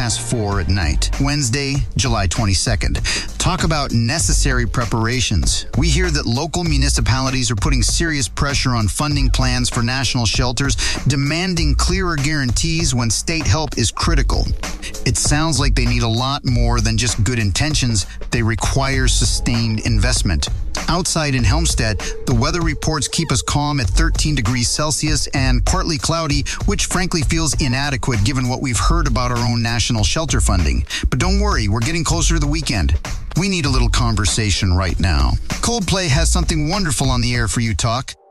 4 at night. Wednesday, July 22nd. Talk about necessary preparations. We hear that local municipalities are putting serious pressure on funding plans for national shelters, demanding clearer guarantees when state help is critical. It sounds like they need a lot more than just good intentions. They require sustained investment. Outside in Helmstedt, the weather reports keep us calm at 13 degrees Celsius and partly cloudy, which frankly feels inadequate given what we've heard about our own national shelter funding. But don't worry, we're getting closer to the weekend. We need a little conversation right now. Coldplay has something wonderful on the air for you, Talk.